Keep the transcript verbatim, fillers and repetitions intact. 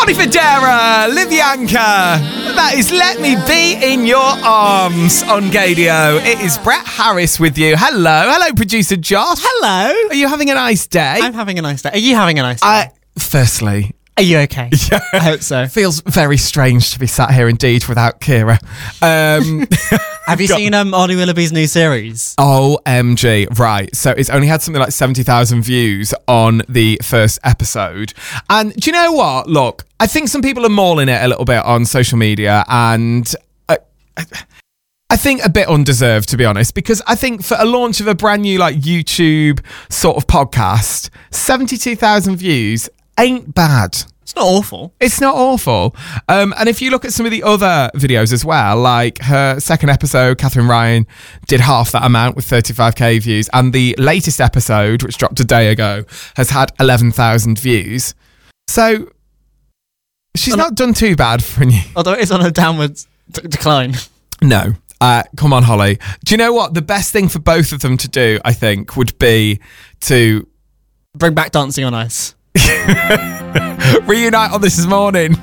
Bonnie Federa, Liv Yanka. That is Let Me Be In Your Arms on Gadio. It is Brett Harris with you. Hello. Hello, producer Josh. Hello. Are you having a nice day? I'm having a nice day. Are you having a nice day? I, firstly... Are you okay? Yeah. I hope so. Feels very strange to be sat here indeed without Kira. Um, Have you God. seen um, Ollie Willoughby's new series? O M G. Right. So it's only had something like seventy thousand views on the first episode. And do you know what? Look, I think some people are mauling it a little bit on social media, and I, I think a bit undeserved, to be honest, because I think for a launch of a brand new like YouTube sort of podcast, seventy-two thousand views ain't bad. It's not awful. It's not awful. Um, and if you look at some of the other videos as well, like her second episode, Catherine Ryan, did half that amount with thirty-five k views. And the latest episode, which dropped a day ago, has had eleven thousand views. So she's Well, not done too bad for a new... Although it's on a downward d- decline. No. Uh, come on, Holly. Do you know what? The best thing for both of them to do, I think, would be to... Bring back Dancing on Ice. reunite on This Morning.